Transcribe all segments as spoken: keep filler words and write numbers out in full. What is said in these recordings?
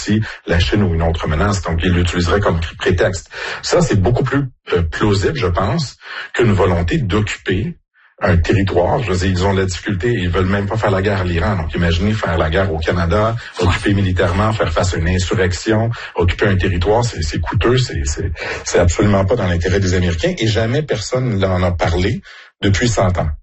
Russie, la Chine ou une autre menace. Donc, ils l'utiliseraient comme prétexte. Ça, c'est beaucoup plus euh, plausible, je pense, qu'une volonté d'occuper un territoire. Je veux dire, ils ont de la difficulté, ils veulent même pas faire la guerre à l'Iran. Donc, imaginez faire la guerre au Canada, occuper militairement, faire face à une insurrection, occuper un territoire, c'est, c'est coûteux, c'est, c'est, c'est absolument pas dans l'intérêt des Américains et jamais personne n'en a parlé depuis cent ans.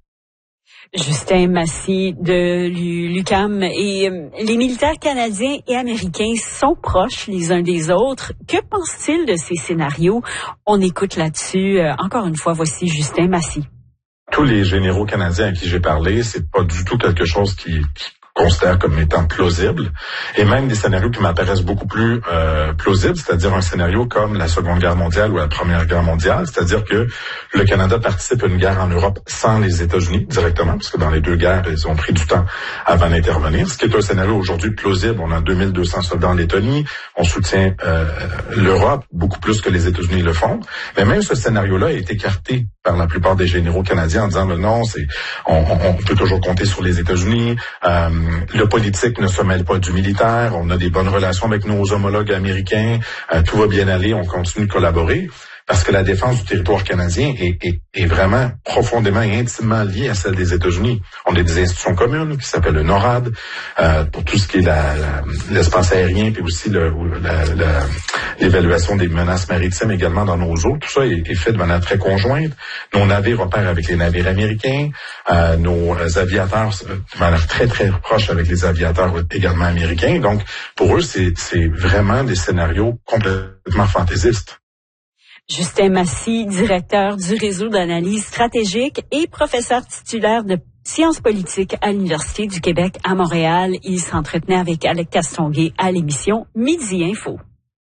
Justin Massy de l'U Q A M. Et euh, les militaires canadiens et américains sont proches les uns des autres. Que pense-t-il de ces scénarios? On écoute là-dessus. Euh, encore une fois, voici Justin Massy. Tous les généraux canadiens à qui j'ai parlé, c'est pas du tout quelque chose qui, qui considère comme étant plausible, et même des scénarios qui m'apparaissent beaucoup plus euh, plausibles, c'est-à-dire un scénario comme la Seconde Guerre mondiale ou la Première Guerre mondiale, c'est-à-dire que le Canada participe à une guerre en Europe sans les États-Unis directement, parce que dans les deux guerres, ils ont pris du temps avant d'intervenir, ce qui est un scénario aujourd'hui plausible. On a deux mille deux cents soldats en Lettonie, on soutient euh, l'Europe beaucoup plus que les États-Unis le font, mais même ce scénario-là a été écarté par la plupart des généraux canadiens en disant ben non, c'est on, on, on peut toujours compter sur les États-Unis. Euh, le politique ne se mêle pas du militaire. On a des bonnes relations avec nos homologues américains. Euh, tout va bien aller. On continue de collaborer. Parce que la défense du territoire canadien est, est, est vraiment profondément et intimement liée à celle des États-Unis. On a des institutions communes qui s'appellent le NORAD euh, pour tout ce qui est la, la, l'espace aérien, puis aussi le, la, la, l'évaluation des menaces maritimes également dans nos eaux. Tout ça est, est fait de manière très conjointe. Nos navires opèrent avec les navires américains. Euh, nos aviateurs de manière très, très proche avec les aviateurs également américains. Donc, pour eux, c'est, c'est vraiment des scénarios complètement fantaisistes. Justin Massy, directeur du réseau d'analyse stratégique et professeur titulaire de sciences politiques à l'Université du Québec à Montréal. Il s'entretenait avec Alex Castonguay à l'émission Midi Info.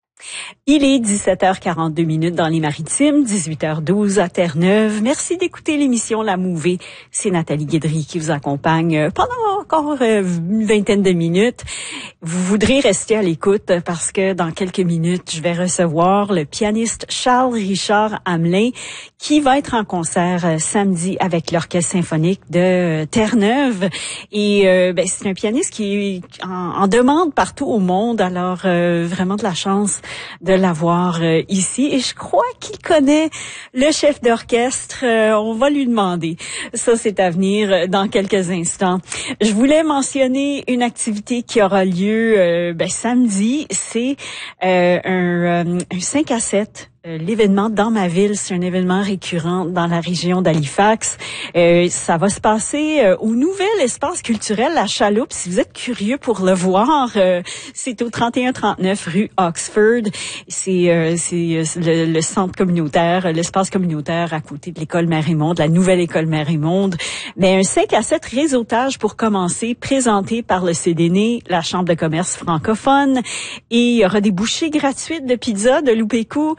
Il est dix-sept heures quarante-deux minutes dans les Maritimes, dix-huit heures douze à Terre-Neuve. Merci d'écouter l'émission La Mouvée. C'est Nathalie Guédry qui vous accompagne pendant encore une vingtaine de minutes. Vous voudrez rester à l'écoute parce que dans quelques minutes, je vais recevoir le pianiste Charles-Richard Hamelin qui va être en concert samedi avec l'Orchestre symphonique de Terre-Neuve. Et euh, ben, c'est un pianiste qui est en, en demande partout au monde. Alors, euh, vraiment de la chance de l'avoir euh, ici. Et je crois qu'il connaît le chef d'orchestre. Euh, on va lui demander. Ça, c'est à venir dans quelques instants. Je voulais mentionner une activité qui aura lieu euh, ben, samedi. C'est euh, un, euh, un cinq à sept. Euh, l'événement dans ma ville, c'est un événement récurrent dans la région d'Halifax. Euh, ça va se passer euh, au nouvel espace culturel La Chaloupe. Si vous êtes curieux pour le voir, euh, c'est au trente et un trente-neuf rue Oxford. C'est, euh, c'est le, le centre communautaire, l'espace communautaire à côté de l'école Marie-Monde, la nouvelle école Marie-Monde. Mais un cinq à sept réseautage pour commencer, présenté par le C D N I, la Chambre de commerce francophone. Et il y aura des bouchées gratuites de pizza, de Loupécou.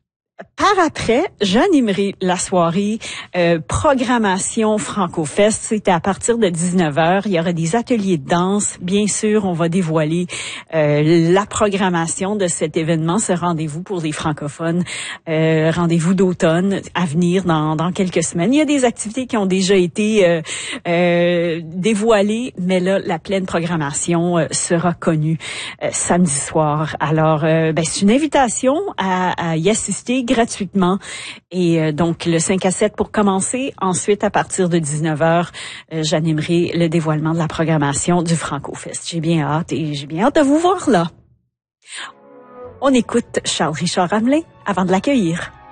Par après, j'animerai la soirée euh, programmation FrancoFest. C'était à partir de dix-neuf heures. Il y aura des ateliers de danse. Bien sûr, on va dévoiler euh, la programmation de cet événement, ce rendez-vous pour les francophones, euh, rendez-vous d'automne à venir dans, dans quelques semaines. Il y a des activités qui ont déjà été euh, euh, dévoilées, mais là, la pleine programmation euh, sera connue euh, samedi soir. Alors, euh, ben, c'est une invitation à, à y assister gratuitement. Et euh, donc, le cinq à sept pour commencer. Ensuite, à partir de dix-neuf heures, euh, j'animerai le dévoilement de la programmation du FrancoFest. J'ai bien hâte et j'ai bien hâte de vous voir là. On écoute Charles-Richard Hamelin avant de l'accueillir.